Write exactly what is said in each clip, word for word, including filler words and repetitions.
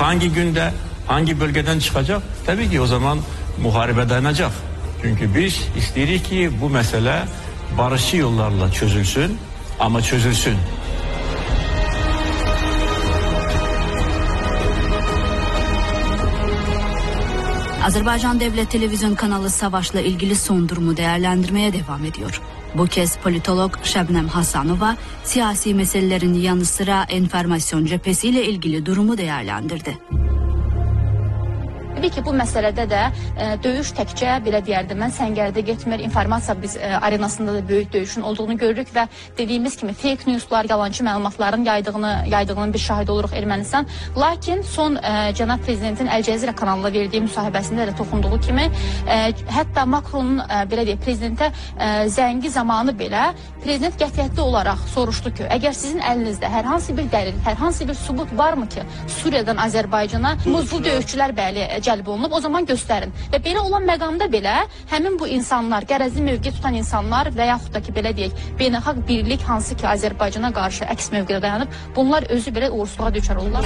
hangi günde, hangi bölgeden çıkacak? Tabii ki o zaman muharebe dayanacak. Çünkü biz istedik ki bu mesele barışçı yollarla çözülsün ama çözülsün. Azerbaycan Devlet Televizyon kanalı savaşla ilgili son durumu değerlendirmeye devam ediyor. Bu kez politolog Şebnem Hasanova siyasi meselelerin yanı sıra enformasyon cephesiyle ilgili durumu değerlendirdi. Tabii ki bu məsələdə də e, döyüş təkcə, belə deyərdim mən, səngərdə getmir. İnformasiya biz e, arenasında da böyük döyüşün olduğunu görürük və dediyimiz kimi fake newslar, yalancı məlumatların yaydığını, yaydığının bir şahidi oluruq Ermənistan. Lakin son e, cənab prezidentin Əl Cəzirə kanalına verdiyi müsahibəsində də toxunduğu kimi e, hətta Macronun e, belə deyək prezidentə e, zəngi zamanı belə prezident qətiyyətli olaraq soruşdu ki, əgər sizin əlinizdə hər hansı bir dəlil, hər hansı bir sübut varmı ki, Suriyadan Azərbaycana muzlu döyüşçülər bəli cəlb olunub, o zaman göstərin. Və belə olan məqamda belə həmin bu insanlar, qərəzli mövqe tutan insanlar və yaxud da ki, belə deyək, beynəlxalq birlik hansı ki, Azərbaycana qarşı əks mövqedə dayanıb, bunlar özü belə uğursuzluğa düşər olurlar.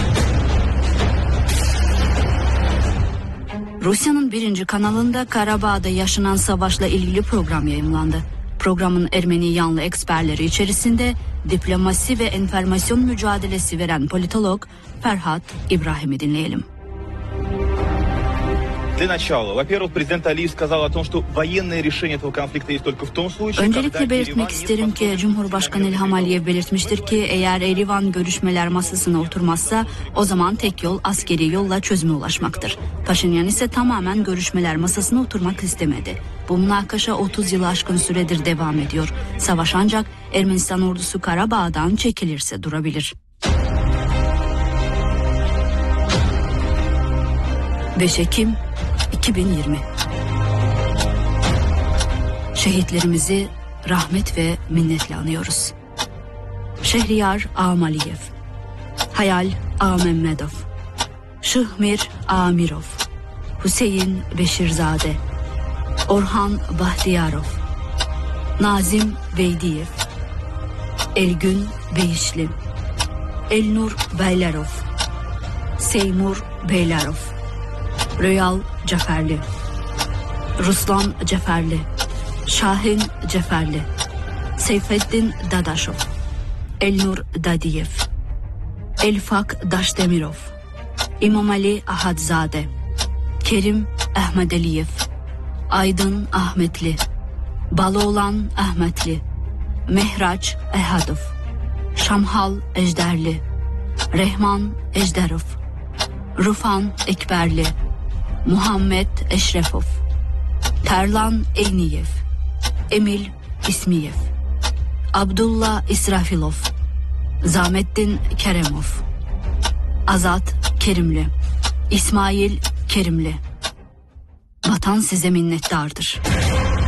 Rusya'nın birinci kanalında Karabağ'da yaşanan savaşla ilgili program yayımlandı. Programın Ermeni yanlı eksperleri içerisinde diplomasi ve enformasyon mücadelesi veren politolog Ferhat İbrahim'i dinleyelim. Для начала, во-первых, президент Алиев сказал о том, что военное решение этого конфликта есть только в том случае, Öncelikle belirtmek isterim ki Cumhurbaşkanı İlham Aliyev belirtmiştir ki eğer Erivan görüşmeler masasına oturmazsa o zaman tek yol askeri yolla çözüme ulaşmaktır. Paşinyan ise tamamen görüşmeler masasına oturmak istemedi. Bu münakaşa otuz yılı aşkın süredir devam ediyor. Savaş ancak Ermenistan ordusu Karabağ'dan çekilirse durabilir. beş Ekim iki bin yirmi. Şehitlerimizi rahmet ve minnetle anıyoruz. Şehriyar Ağamaliyev, Hayal Ağamemmedov, Şıhmir Amirov, Hüseyin Beşirzade, Orhan Bahtiyarov, Nazim Beydiyev, Elgün Beyişli, Elnur Beylerov, Seymur Beylerov, Röyal Ceferli, Ruslan Ceferli, Şahin Ceferli, Seyfettin Dadaşov, Elnur Dadiyev, Elfak Daşdemirov, İmamali Ahadzade, Kerim Ahmedeliyev, Aydın Ahmetli, Baloğlan Ahmetli, Mehraç Ehadov, Şamhal Ejderli, Rehman Ejderov, Rufan Ekberli, Muhammed Eşrefov, Terlan Eyniyev, Emil İsmiyev, Abdullah İsrafilov, Zamettin Keremov, Azat Kerimli, İsmail Kerimli. Vatan size minnettardır.